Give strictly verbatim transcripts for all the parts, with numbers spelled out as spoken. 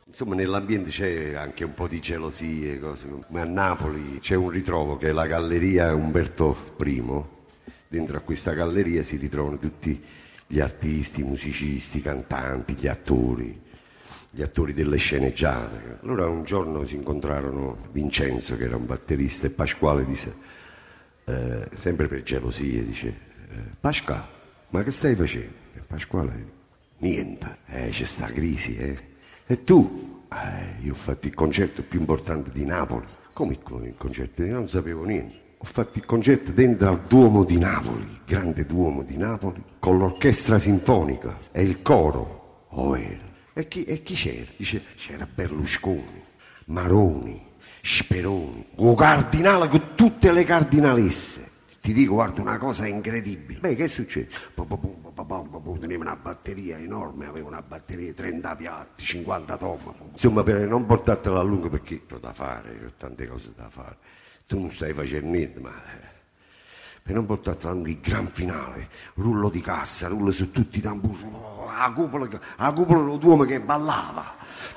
Insomma, nell'ambiente c'è anche un po' di gelosie, cose. Ma a Napoli c'è un ritrovo che è la Galleria Umberto I. Dentro a questa galleria si ritrovano tutti gli artisti, i musicisti, i cantanti, gli attori, gli attori delle sceneggiate. Allora un giorno si incontrarono Vincenzo, che era un batterista, e Pasquale disse, eh, sempre per gelosie, dice, eh, Pasquale, ma che stai facendo? E Pasquale, niente, eh, c'è sta crisi, eh. E tu? Eh, io ho fatto il concerto più importante di Napoli. Come il concerto? Io non sapevo niente. Ho fatto il concerto dentro al Duomo di Napoli, grande Duomo di Napoli, con l'orchestra sinfonica e il coro. Oh, era. E chi, e chi c'era? Dice, c'era Berlusconi, Maroni, Speroni, un cardinale con tutte le cardinalesse. Ti dico, guarda, una cosa incredibile. Beh, che è successo? Teneva una batteria enorme, aveva una batteria di trenta piatti, cinquanta tom. Insomma, per non portartela a lungo, perché ho da fare, ho tante cose da fare. Tu non stai facendo niente, ma per non portartela a lungo, il gran finale, rullo di cassa, rullo su tutti i tamburi, la cupola, la cupola del Duomo che ballava.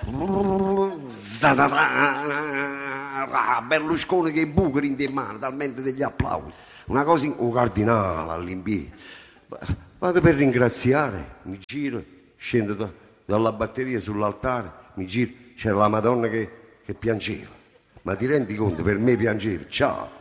Berlusconi che bucari in te mano, talmente degli applausi. Una cosa, in... un cardinale all'impiego. Vado per ringraziare, mi giro, scendo da, dalla batteria sull'altare, mi giro, c'era la Madonna che, che piangeva. Ma ti rendi conto, per me piangeva, ciao.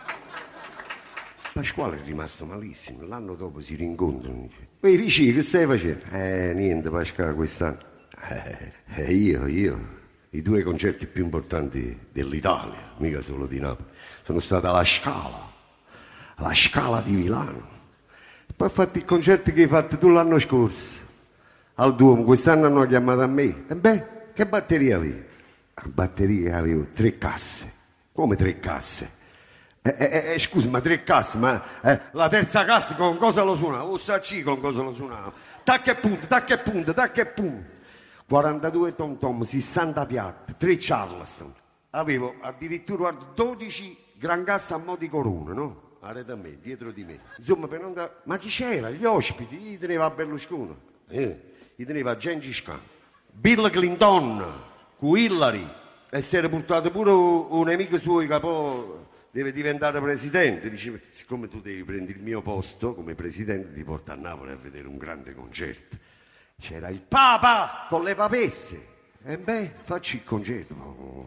Pasquale è rimasto malissimo, l'anno dopo si rincontrano, dice, ehi vicino, che stai facendo? Eh, niente Pasquale, quest'anno. Eh, eh, io, io, i due concerti più importanti dell'Italia, mica solo di Napoli, sono stati alla Scala, alla Scala di Milano. Poi ho fatto il concerto che hai fatto tu l'anno scorso, al Duomo, quest'anno hanno chiamato a me. E beh, che batteria avevi? La batteria avevo tre casse. Come tre casse? Eh, eh, eh, scusa, ma tre casse, ma eh, la terza cassa con cosa lo suonava? O sacci con cosa lo suonava? Tacca e punta, tacca e punta, tacca e punta. quarantadue tom tom, sessanta piatti, tre Charleston. Avevo addirittura guarda, dodici gran casse a mo' di corona, no? Arreda a me, dietro di me. Insomma, per non da... Ma chi c'era? Gli ospiti, gli teneva a Berlusconi, eh, gli teneva a Gengis Khan, Bill Clinton, con Hillary, e si era portato pure un amico suo che poi deve diventare presidente. Dice, siccome tu devi prendere il mio posto come presidente, ti porto a Napoli a vedere un grande concerto. C'era il Papa con le papesse. E beh, faccio il concerto.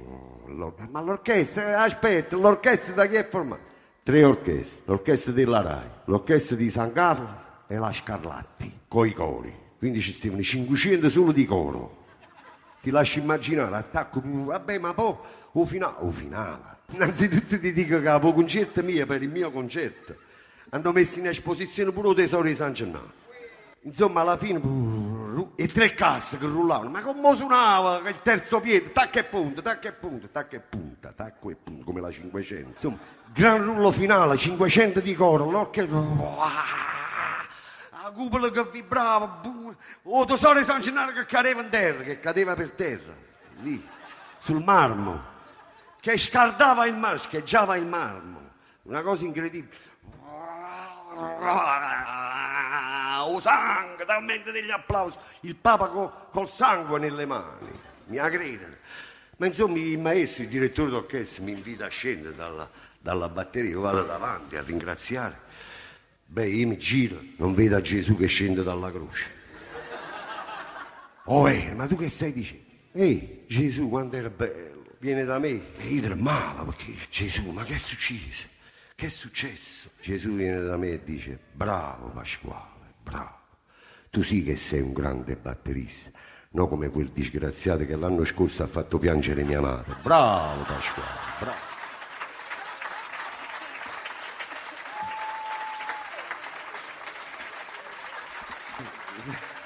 Ma l'orchestra, aspetta, l'orchestra da chi è formata? Tre orchestre, l'orchestra della Rai, l'orchestra di San Carlo e la Scarlatti, coi cori. Quindi ci stavano cinquecento solo di coro. Ti lascio immaginare, attacco, vabbè, ma poi, o finale, o finale. Innanzitutto ti dico che la concerto mia per il mio concerto hanno messo in esposizione pure il tesoro di San Gennaro. Insomma, alla fine, e tre casse che rullavano, ma come suonava il terzo piede, tacca e punta, tacca e punta, tacca e punta, tacca e punta, come la cinquecento. Insomma, gran rullo finale, cinquecento di coro, l'orchestra, la cupola che vibrava, o tesoro di San Gennaro che cadeva in terra, che cadeva per terra, lì, sul marmo, che scaldava il marmo, scheggiava il marmo, una cosa incredibile. O sangue, talmente degli applausi, il Papa co, col sangue nelle mani, mi ha creduto. Ma insomma il maestro, il direttore d'orchestra mi invita a scendere dalla, dalla batteria, io vado davanti a ringraziare. Beh, io mi giro, non vedo a Gesù che scende dalla croce. Oh, eh, ma tu che stai dicendo? Ehi, Gesù quanto era bello, viene da me. E io tremavo perché, Gesù, ma che è successo? Che è successo? Gesù viene da me e dice, bravo Pasquale. Bravo, tu sì che sei un grande batterista, non come quel disgraziato che l'anno scorso ha fatto piangere mia madre. Bravo Pasquale, bravo.